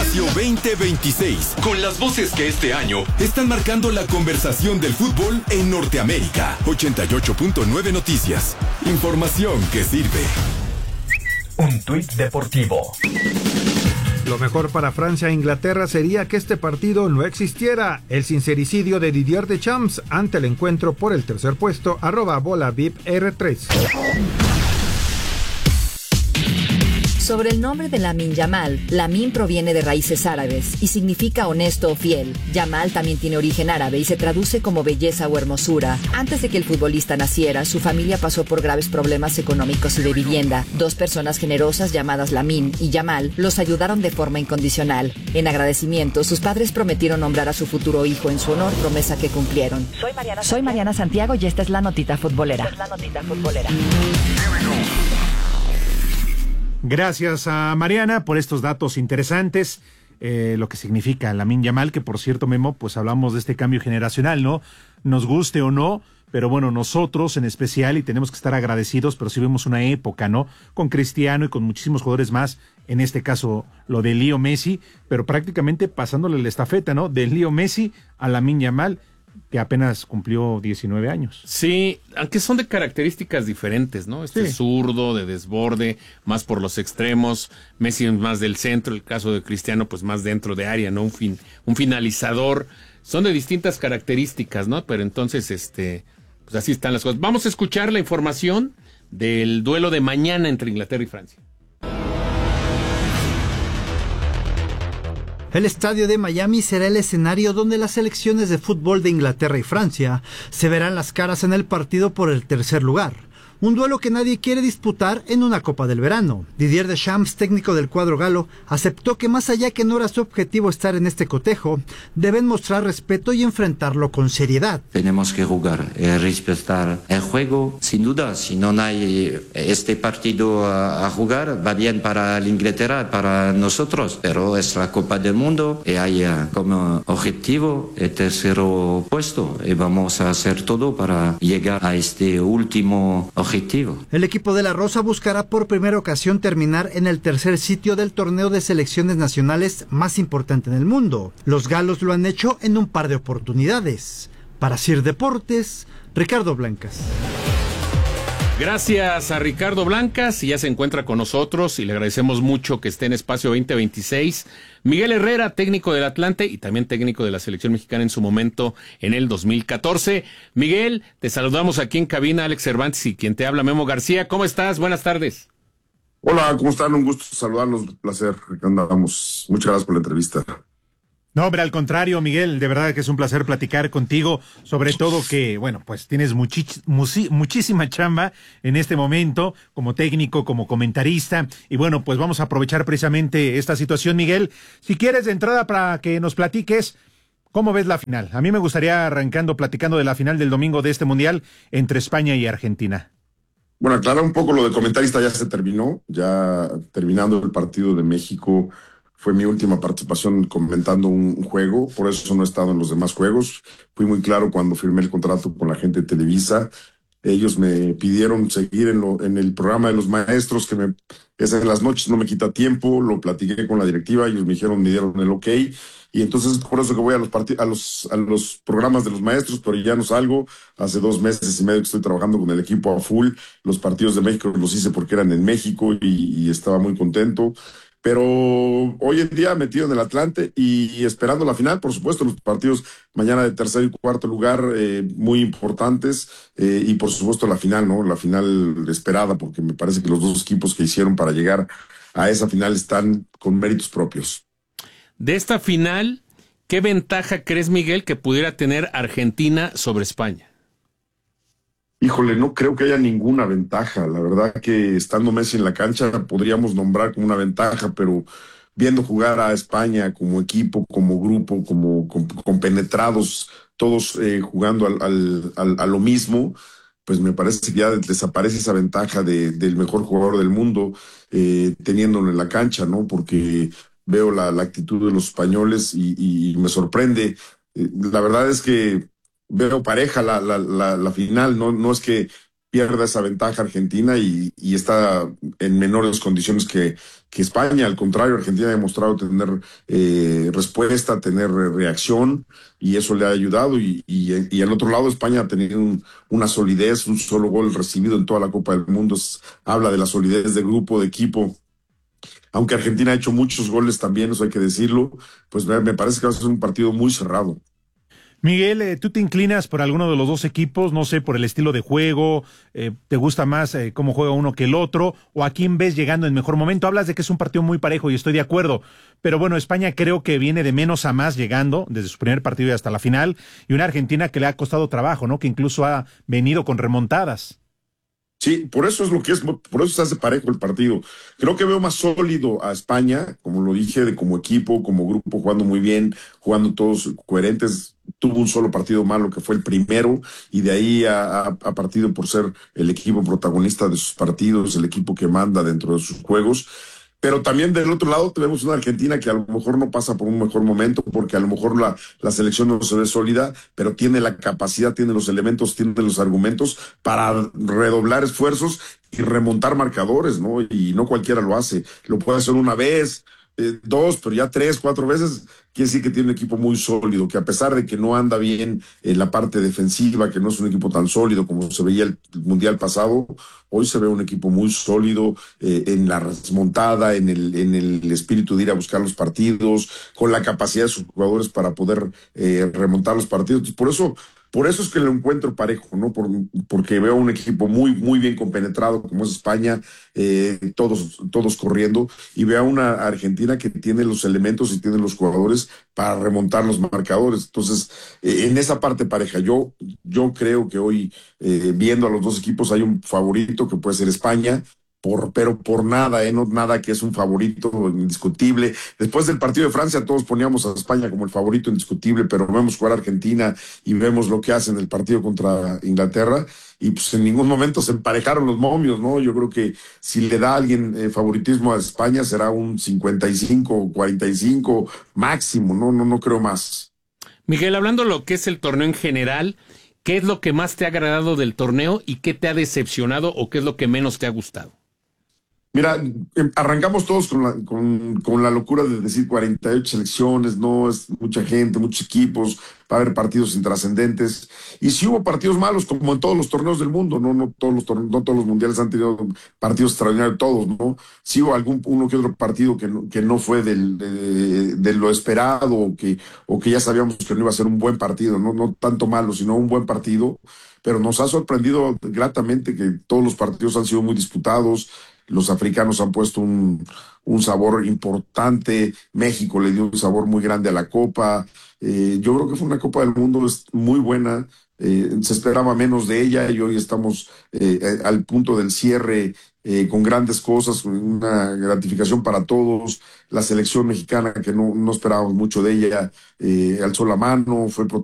Espacio 2026, con las voces que este año están marcando la conversación del fútbol en Norteamérica. 88.9 Noticias. Información que sirve. Un tuit deportivo. Lo mejor para Francia e Inglaterra sería que este partido no existiera. El sincericidio de Didier Deschamps ante el encuentro por el tercer puesto. @BolaVipR3. Sobre el nombre de Lamine Yamal, Lamine proviene de raíces árabes y significa honesto o fiel. Yamal también tiene origen árabe y se traduce como belleza o hermosura. Antes de que el futbolista naciera, su familia pasó por graves problemas económicos y de vivienda. Dos personas generosas llamadas Lamine y Yamal los ayudaron de forma incondicional. En agradecimiento, sus padres prometieron nombrar a su futuro hijo en su honor, promesa que cumplieron. Soy Mariana Santiago y esta es la notita futbolera. Gracias a Mariana por estos datos interesantes, lo que significa Lamine Yamal, que por cierto, Memo, pues hablamos de este cambio generacional, ¿no? Nos guste o no, pero bueno, nosotros en especial, y tenemos que estar agradecidos, pero sí vemos una época, ¿no? Con Cristiano y con muchísimos jugadores más, en este caso lo de Leo Messi, pero prácticamente pasándole la estafeta, ¿no? De Leo Messi a Lamine Yamal, que apenas cumplió 19 años. Sí, aunque son de características diferentes, ¿no? Sí. Zurdo, de desborde, más por los extremos, Messi es más del centro, el caso de Cristiano pues más dentro de área, ¿no? Un finalizador, son de distintas características, ¿no? Pero entonces, pues así están las cosas. Vamos a escuchar la información del duelo de mañana entre Inglaterra y Francia. El estadio de Miami será el escenario donde las selecciones de fútbol de Inglaterra y Francia se verán las caras en el partido por el tercer lugar. Un duelo que nadie quiere disputar en una Copa del Verano. Didier Deschamps, técnico del cuadro galo, aceptó que más allá que no era su objetivo estar en este cotejo, deben mostrar respeto y enfrentarlo con seriedad. Tenemos que jugar, respetar el juego, sin duda. Si no hay este partido a jugar, va bien para la Inglaterra, para nosotros, pero es la Copa del Mundo y hay como objetivo el tercer puesto y vamos a hacer todo para llegar a este último objetivo. El equipo de la Rosa buscará por primera ocasión terminar en el tercer sitio del torneo de selecciones nacionales más importante en el mundo. Los galos lo han hecho en un par de oportunidades. Para CIR Deportes, Ricardo Blancas. Gracias a Ricardo Blancas, y ya se encuentra con nosotros y le agradecemos mucho que esté en Espacio 2026. Miguel Herrera, técnico del Atlante y también técnico de la selección mexicana en su momento en el 2014. Miguel, te saludamos aquí en cabina, Alex Cervantes y quien te habla, Memo García. ¿Cómo estás? Buenas tardes. Hola, ¿cómo están? Un gusto saludarlos, un placer. Acá andamos. Muchas gracias por la entrevista. No, hombre, al contrario, Miguel, de verdad que es un placer platicar contigo, sobre todo que, bueno, pues tienes muchísima chamba en este momento, como técnico, como comentarista, y bueno, pues vamos a aprovechar precisamente esta situación, Miguel. Si quieres, de entrada, para que nos platiques, ¿cómo ves la final? A mí me gustaría platicando de la final del domingo de este Mundial entre España y Argentina. Bueno, aclarar un poco lo de comentarista, ya se terminó, ya terminando el partido de México. Fue mi última participación comentando un juego, por eso no he estado en los demás juegos. Fui muy claro cuando firmé el contrato con la gente de Televisa. Ellos me pidieron seguir en el programa de los maestros, que en las noches no me quita tiempo. Lo platiqué con la directiva, ellos me dieron el ok. Y entonces por eso que voy a los programas de los maestros, pero ya no salgo. Hace 2 meses y medio que estoy trabajando con el equipo a full. Los partidos de México los hice porque eran en México y estaba muy contento. Pero hoy en día metido en el Atlante y esperando la final, por supuesto, los partidos mañana de tercer y cuarto lugar muy importantes y por supuesto la final, ¿no? La final esperada, porque me parece que los dos equipos que hicieron para llegar a esa final están con méritos propios. De esta final, ¿qué ventaja crees, Miguel, que pudiera tener Argentina sobre España? Híjole, no creo que haya ninguna ventaja. La verdad que estando Messi en la cancha podríamos nombrar como una ventaja, pero viendo jugar a España como equipo, como grupo, como compenetrados, todos jugando a lo mismo, pues me parece que ya desaparece esa ventaja del mejor jugador del mundo teniéndolo en la cancha, ¿no? Porque veo la actitud de los españoles y me sorprende. La verdad es que veo pareja la final, no es que pierda esa ventaja Argentina y está en menores condiciones que España. Al contrario, Argentina ha demostrado tener respuesta, tener reacción, y eso le ha ayudado. Y al otro lado, España ha tenido una solidez, un solo gol recibido en toda la Copa del Mundo. Habla de la solidez de grupo, de equipo. Aunque Argentina ha hecho muchos goles también, eso hay que decirlo, pues me parece que va a ser un partido muy cerrado. Miguel, ¿tú te inclinas por alguno de los dos equipos? No sé, por el estilo de juego, ¿te gusta más cómo juega uno que el otro? ¿O a quién ves llegando en mejor momento? Hablas de que es un partido muy parejo y estoy de acuerdo, pero bueno, España creo que viene de menos a más llegando desde su primer partido y hasta la final, y una Argentina que le ha costado trabajo, ¿no? Que incluso ha venido con remontadas. Sí, por eso es lo que es, por eso se hace parejo el partido. Creo que veo más sólido a España, como lo dije, como equipo, como grupo, jugando muy bien, jugando todos coherentes. Tuvo un solo partido malo que fue el primero, y de ahí ha partido por ser el equipo protagonista de sus partidos, el equipo que manda dentro de sus juegos. Pero también del otro lado tenemos una Argentina que a lo mejor no pasa por un mejor momento, porque a lo mejor la selección no se ve sólida, pero tiene la capacidad, tiene los elementos, tiene los argumentos para redoblar esfuerzos y remontar marcadores, ¿no? Y no cualquiera lo hace. Lo puede hacer una vez, dos, pero ya 3, 4 veces. Quiere decir que tiene un equipo muy sólido, que a pesar de que no anda bien en la parte defensiva, que no es un equipo tan sólido como se veía el Mundial pasado, hoy se ve un equipo muy sólido en la remontada, en el espíritu de ir a buscar los partidos, con la capacidad de sus jugadores para poder remontar los partidos. Entonces, por eso es que lo encuentro parejo, ¿no? Porque veo un equipo muy, muy bien compenetrado, como es España, todos corriendo, y veo una Argentina que tiene los elementos y tiene los jugadores para remontar los marcadores. Entonces, en esa parte pareja, yo creo que hoy, viendo a los dos equipos, hay un favorito que puede ser España, pero por nada, no nada que es un favorito indiscutible. Después del partido de Francia todos poníamos a España como el favorito indiscutible, pero vemos jugar a Argentina y vemos lo que hacen en el partido contra Inglaterra, y pues en ningún momento se emparejaron los momios, ¿no? Yo creo que si le da a alguien favoritismo a España será un 55, 45 máximo, no creo más. Miguel, hablando de lo que es el torneo en general, ¿qué es lo que más te ha agradado del torneo y qué te ha decepcionado o qué es lo que menos te ha gustado? Mira, arrancamos todos con la locura de decir 48 selecciones, no es mucha gente, muchos equipos, va a haber partidos intrascendentes. Y sí hubo partidos malos, como en todos los torneos del mundo, no todos los mundiales han tenido partidos extraordinarios, todos, ¿no? Sí hubo uno que otro partido que no fue de lo esperado, o que ya sabíamos que no iba a ser un buen partido, no tanto malo, sino un buen partido. Pero nos ha sorprendido gratamente que todos los partidos han sido muy disputados. Los africanos han puesto un sabor importante. México le dio un sabor muy grande a la Copa. Yo creo que fue una Copa del Mundo muy buena. Se esperaba menos de ella y hoy estamos al punto del cierre con grandes cosas, una gratificación para todos. La selección mexicana, que no esperábamos mucho de ella, alzó la mano, fue